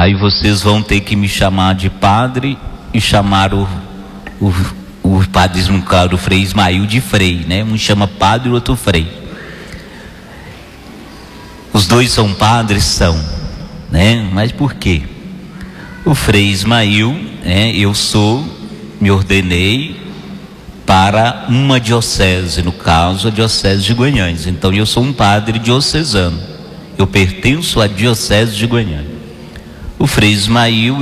Aí vocês vão ter que me chamar de padre e chamar o padre, no caso, o Frei Ismael, de Frei, né? Um chama padre e o outro Frei. Os dois são padres, são, né? Mas por quê? O Frei Ismael, me ordenei para uma diocese, no caso a diocese de Guanhães. Então eu sou um padre diocesano, eu pertenço à diocese de Guanhães. O Frei Ismael,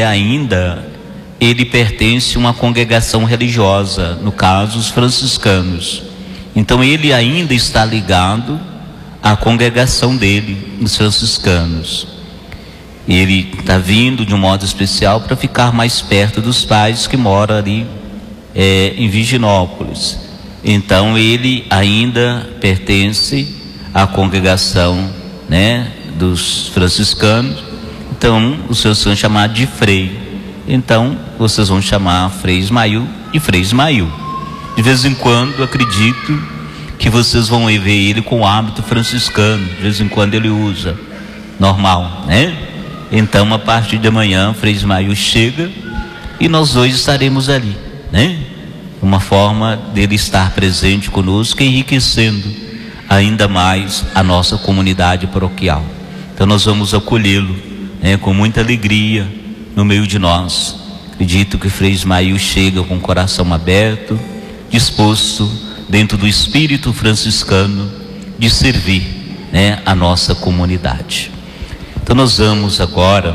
ele pertence a uma congregação religiosa, no caso os franciscanos. Então ele ainda está ligado à congregação dele, os franciscanos. Ele está vindo de um modo especial para ficar mais perto dos pais que moram ali em Virginópolis. Então ele ainda pertence à congregação, né, dos franciscanos. Então os seus são chamados de Frei. Então vocês vão chamar Frei Ismael e Frei Ismael. De vez em quando acredito que vocês vão ver ele com o hábito franciscano. De vez em quando ele usa, normal, né? Então a partir de amanhã Frei Ismael chega e nós dois estaremos ali, né? Uma forma dele estar presente conosco, enriquecendo ainda mais a nossa comunidade paroquial. Então nós vamos acolhê-lo, né, com muita alegria no meio de nós. Acredito que Frei Ismael chega com o coração aberto, disposto, dentro do espírito franciscano, de servir, né, a nossa comunidade. Então nós vamos agora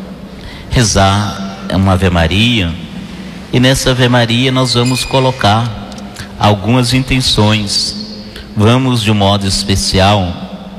rezar uma Ave Maria, e nessa Ave Maria nós vamos colocar algumas intenções. Vamos de um modo especial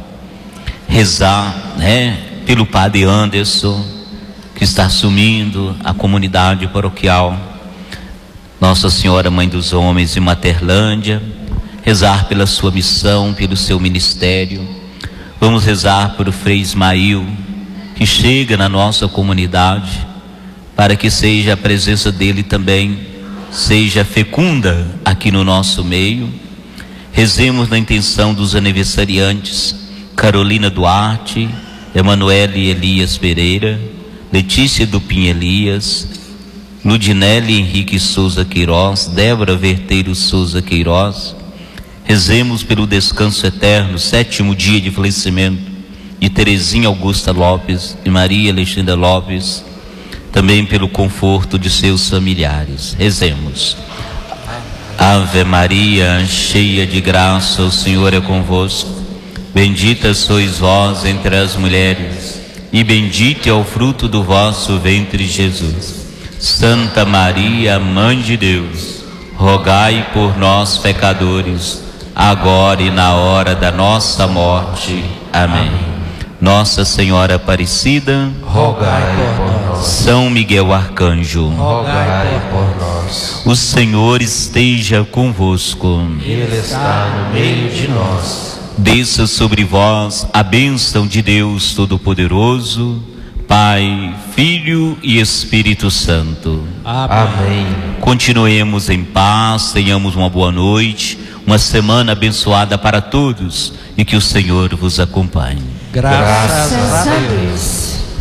rezar, né, pelo Padre Anderson, que está assumindo a comunidade paroquial Nossa Senhora Mãe dos Homens em Materlândia, rezar pela sua missão, pelo seu ministério. Vamos rezar por o Frei Ismael, que chega na nossa comunidade, para que seja a presença dele também, seja fecunda aqui no nosso meio. Rezemos na intenção dos aniversariantes: Carolina Duarte, Emanuele Elias Pereira, Letícia Dupin Elias, Ludinelli Henrique Souza Queiroz, Débora Verteiro Souza Queiroz. Rezemos pelo descanso eterno, 7º dia de falecimento de Terezinha Augusta Lopes e Maria Alexandra Lopes, também pelo conforto de seus familiares. Rezemos. Ave Maria, cheia de graça, o Senhor é convosco. Bendita sois vós entre as mulheres, e bendito é o fruto do vosso ventre, Jesus. Santa Maria, Mãe de Deus, rogai por nós, pecadores, agora e na hora da nossa morte. Amém. Nossa Senhora Aparecida, rogai por nós. São Miguel Arcanjo, rogai por nós. O Senhor esteja convosco. Ele está no meio de nós. Desça sobre vós a bênção de Deus Todo-Poderoso, Pai, Filho e Espírito Santo. Amém. Continuemos em paz, tenhamos uma boa noite, uma semana abençoada para todos, e que o Senhor vos acompanhe. Graças a Deus.